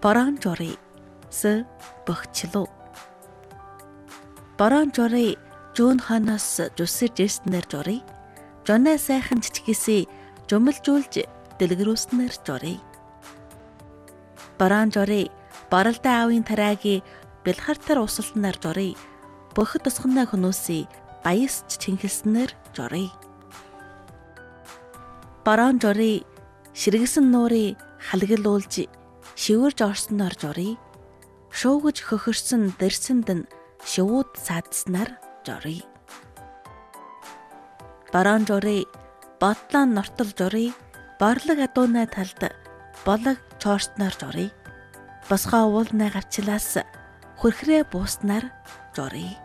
Борон журий с бөхчлөө. Борон журий жүүн ханоос жусэж ирснээр журий. Жоноо сайхан чичгээсээ жумалжуулж дэлгэрүүлснээр журий. Борон журий баралдаа аавын тараагийн бэлхартар усалснаар журий. Бөхөд тусгнаа хөнөөсөө баясч чинхэлснээр журий. Борон журий ширгэсэн нуурыг халгалуулж шивэрж орсноор журий. Шуугж хөхөрсөн дэрсэнд нь шивүүд саадснаар журий. Борон журий бодлон нортол журий. Борлог адуунаа талд болог чоорсноор журий. Босгоо уулнаа гарчлаас хөрхрээ бууснаар журий.